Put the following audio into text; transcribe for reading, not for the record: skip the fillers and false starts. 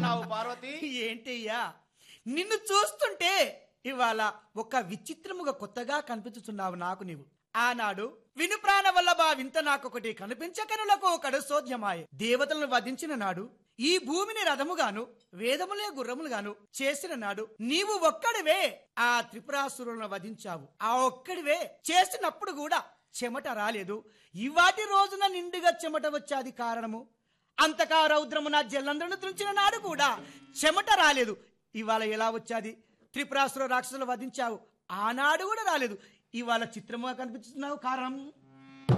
ఉన్నావు పార్వతి? ఏంటయ్యా, నిన్ను చూస్తుంటే ఇవాళ ఒక విచిత్రముగా కొత్తగా కనిపించుతున్నావు నాకు నీవు. ఆనాడు విను ప్రాణ వల్లభా వింత నాకొకటి కనిపించకనులకు కడుసోద్యమాయే. దేవతలను వధించిన నాడు, ఈ భూమిని రథముగాను వేదములే గుర్రములుగాను చేసిన నాడు నీవు ఒక్కడివే ఆ త్రిపురాసురులను వధించావు. ఆ ఒక్కడివే చేసినప్పుడు కూడా చెమట రాలేదు. ఇవాటి రోజున నిండుగా చెమట వచ్చేది కారణము. అంతకా రౌద్రము నా జల్లందరను తుంచిన నాడు కూడా చెమట రాలేదు. ఇవాళ ఎలా వచ్చాది? త్రిపురాసుర రాక్షసులు వధించావు, ఆనాడు కూడా రాలేదు. ఇవాళ చిత్రముగా కనిపిస్తున్నావు కారణం